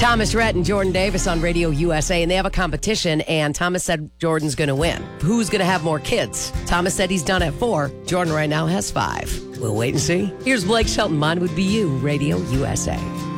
Thomas Rhett and Jordan Davis on Radio USA, and they have a competition, and Thomas said Jordan's going to win. Who's going to have more kids? Thomas said he's done at 4. Jordan right now has 5. We'll wait and see. Here's Blake Shelton. Mine would be you, Radio USA.